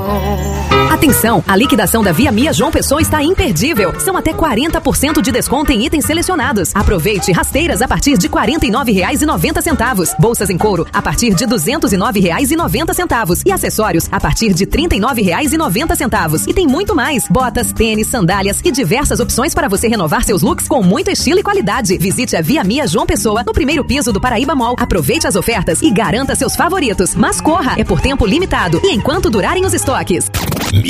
Atenção, a liquidação da Via Mia João Pessoa está imperdível. São até 40% de desconto em itens selecionados. Aproveite rasteiras a partir de R$ 49,90. Bolsas em couro a partir de R$ 209,90. E acessórios a partir de R$ 39,90. E tem muito mais. Botas, tênis, sandálias e diversas opções para você renovar seus looks com muito estilo e qualidade. Visite a Via Mia João Pessoa no primeiro piso do Paraíba Mall. Aproveite as ofertas e garanta seus favoritos. Mas corra, é por tempo limitado e enquanto durarem os estoques.